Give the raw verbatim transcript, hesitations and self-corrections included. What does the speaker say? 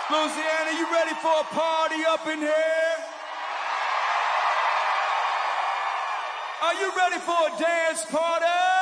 Louisiana, you ready for a party up in here? Are you ready for a dance party?